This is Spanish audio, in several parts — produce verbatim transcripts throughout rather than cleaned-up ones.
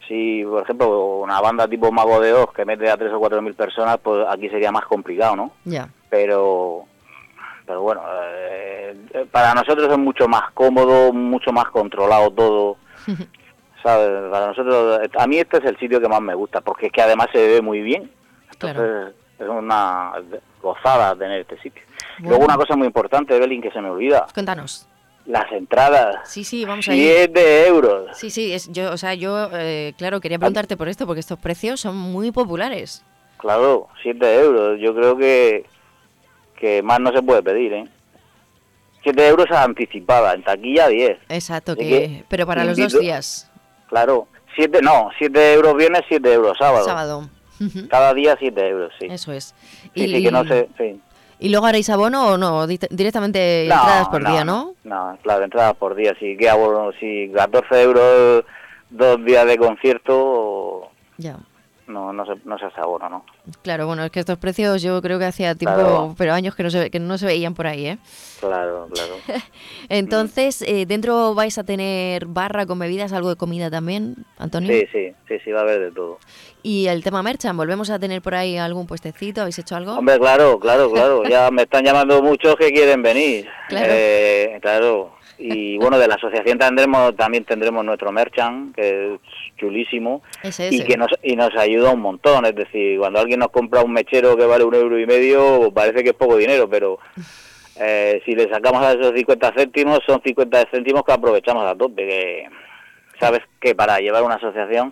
si, por ejemplo, una banda tipo Mago de Oz que mete a tres o cuatro mil personas, pues aquí sería más complicado, ¿no? Ya. Pero, pero bueno, eh, para nosotros es mucho más cómodo, mucho más controlado todo, ¿sabes? Para nosotros, a mí este es el sitio que más me gusta, porque es que además se ve muy bien. Entonces, Claro. es una gozada tener este sitio. Bueno. Luego una cosa muy importante, Evelyn, que se me olvida. Cuéntanos. Las entradas. Sí, sí, vamos a ir. siete euros. Sí, sí, es, yo, o sea, yo, eh, claro, quería preguntarte por esto, porque estos precios son muy populares. Claro, siete euros. Yo creo que, que más no se puede pedir, ¿eh? siete euros anticipada, en taquilla diez. Exacto, Así que, que pero para los invito, dos días. Claro, siete no, siete euros viernes, siete euros sábado. Sábado. Cada día siete euros, sí. Eso es. Sí, Y, sí, que no sé, sí. ¿Y luego haréis abono o no? Di- Directamente No, entradas por no, día, no, ¿no? no, claro, entradas por día, sí, que abono, si catorce euros dos días de concierto, Ya. no, no se, no se hace abono, ¿no? Claro, bueno, es que estos precios yo creo que hacía tiempo, Claro. pero años que no se, que no se veían por ahí, ¿eh? Claro, claro. Entonces, eh, ¿dentro vais a tener barra con bebidas, algo de comida también, Antonio? Sí, sí, sí, sí, va a haber de todo. Y el tema merchan, ¿volvemos a tener por ahí algún puestecito? ¿Habéis hecho algo? Hombre, claro, claro, claro, ya me están llamando muchos que quieren venir. Claro. Eh, claro. Y bueno, de la asociación tendremos también tendremos nuestro merchant, que es chulísimo, Ese, y ese. que nos y nos ayuda un montón. Es decir, cuando alguien nos compra un mechero que vale un euro y medio, parece que es poco dinero, pero eh, si le sacamos a esos cincuenta céntimos, son cincuenta céntimos que aprovechamos a tope. Que sabes que para llevar una asociación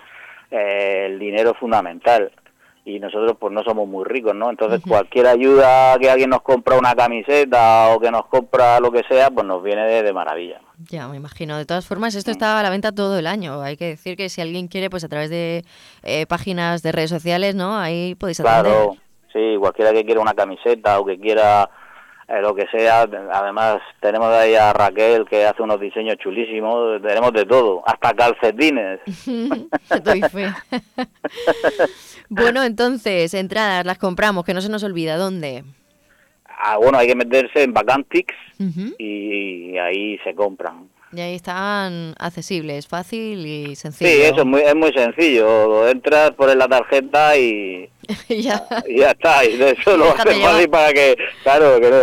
eh, el dinero es fundamental. Y nosotros pues no somos muy ricos, ¿no? Entonces Ujú. cualquier ayuda que alguien nos compra una camiseta o que nos compra lo que sea, pues nos viene de, de maravilla. Ya, me imagino. De todas formas, esto está a la venta todo el año. Hay que decir que si alguien quiere, pues a través de eh, páginas de redes sociales, ¿no? Ahí podéis atender. Claro, sí, cualquiera que quiera una camiseta o que quiera eh, lo que sea. Además tenemos ahí a Raquel que hace unos diseños chulísimos, tenemos de todo, hasta calcetines. Doy fe. Bueno, entonces, entradas, las compramos, que no se nos olvida. ¿Dónde? Ah, bueno, hay que meterse en Vacantix Uh-huh. y ahí se compran. Y ahí están accesibles, fácil y sencillo. Sí, eso es muy, es muy sencillo. Entras, pones la tarjeta y, y ya, y ya está. Y eso y lo déjate hace fácil llevar. para que... Claro, que no...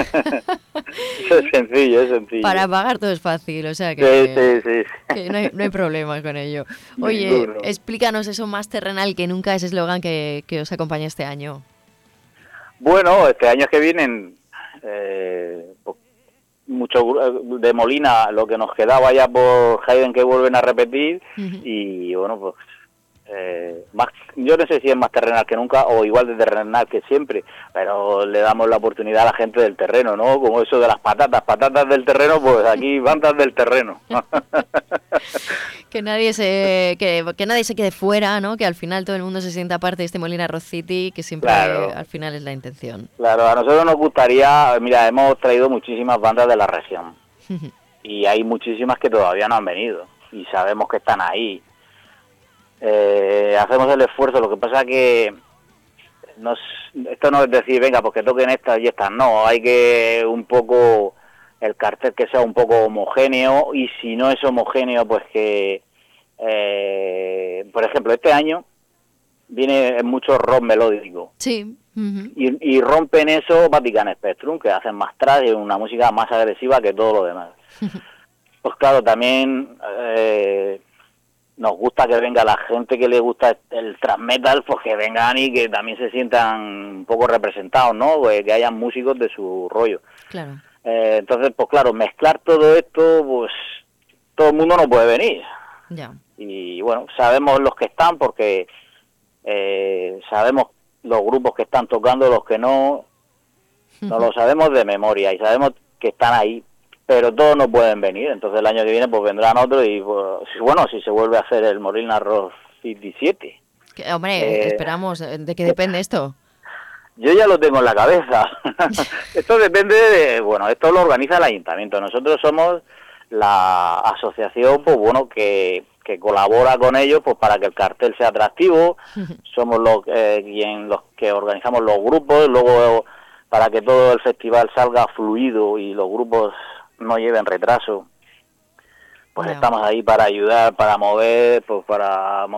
Eso es sencillo, es sencillo. Para pagar todo es fácil, o sea que, Sí, sí, sí. que no, hay, no hay problema con ello. Oye, Ninguno. explícanos eso más terrenal que nunca, ese eslogan que, que os acompaña este año. Bueno, este año que vienen... Eh, pues, mucho de Molina, lo que nos quedaba ya por Hayden que vuelven a repetir. Uh-huh. Y bueno, pues... Eh, más, yo no sé si es más terrenal que nunca o igual de terrenal que siempre, pero le damos la oportunidad a la gente del terreno, ¿no? Como eso de las patatas, patatas del terreno, pues aquí bandas del terreno. que nadie se que, que nadie se quede fuera, ¿no? Que al final todo el mundo se sienta parte de este Molina Rock City, que siempre Claro. al final es la intención. Claro, a nosotros nos gustaría, mira, hemos traído muchísimas bandas de la región y hay muchísimas que todavía no han venido y sabemos que están ahí. Eh, hacemos el esfuerzo, lo que pasa que nos, esto no es decir, venga, pues que toquen estas y estas, no, hay que un poco, el cartel que sea un poco homogéneo y si no es homogéneo, pues que, eh, por ejemplo, este año viene mucho rock melódico. Sí. Uh-huh. y, y rompen eso Vatican Spectrum, que hacen más trash y una música más agresiva que todo lo demás. Pues claro, también... Eh, nos gusta que venga la gente que le gusta el thrash metal, pues que vengan y que también se sientan un poco representados, ¿no? Pues que hayan músicos de su rollo. Claro. Eh, entonces, pues claro, mezclar todo esto, pues todo el mundo no puede venir. Ya. Y bueno, sabemos los que están porque eh, sabemos los grupos que están tocando, los que no, no lo sabemos de memoria y sabemos que están ahí. Pero todos no pueden venir, entonces el año que viene pues vendrán otros y pues, bueno, si se vuelve a hacer el Molina Rock City siete. Que, hombre, Eh, esperamos, ¿de qué depende esto? Yo ya lo tengo en la cabeza. Esto depende de, bueno, esto lo organiza el ayuntamiento. Nosotros somos la asociación, pues bueno, que, que colabora con ellos pues para que el cartel sea atractivo. Somos los, eh, quien, los que organizamos los grupos, luego para que todo el festival salga fluido y los grupos no lleven retraso, pues no. Estamos ahí para ayudar, para mover, pues para